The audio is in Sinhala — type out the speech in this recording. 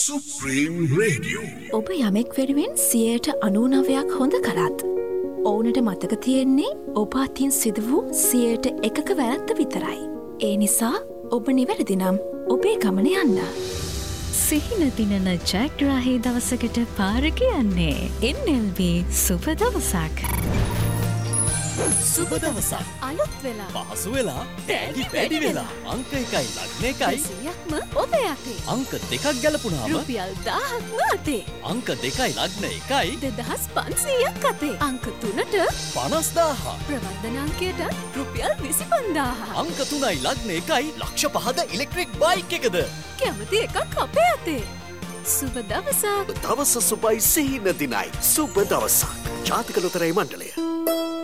Supreme Radio. ඔබ යමෙක් වෙනුවෙන් 99% හොඳ කරත් ඔවුනට මතක තියෙන්නේ ඔබ අතින් සිදු වූ 1%ක වැරැද්ද විතරයි. ඒ නිසා ඔබ නිවැරදි නම් ඔබේ ගමන යන්න. සිහින දිනන ජයග්‍රාහී දවසකට පාර කියන්නේ NLB සුබ දවසක්. සුබ දවසක් අලුත් වෙලා පහසු වෙලා ටැලි වැඩි වෙලා අංක 1යි ලග්න 1යි 100ක්ම ඔබේ අතේ. අංක 2ක් ගැලපුණාම රුපියල් 1000ක්ම අතේ. අංක 2යි ලග්න 1යි 2500ක් අතේ. අංක 3ට 50000 ප්‍රවර්ධන අංකයට රුපියල් 25000. අංක 3යි ලග්න 1යි ලක්ෂ 5ද ඉලෙක්ට්‍රික් බයික් එකද කැමති එකක් අපේ අතේ. සුබ දවසක්. දවස සුබයි සිහින දිනයි. සුබ දවසක්. ජාතික ලොතරැයි මණ්ඩලය.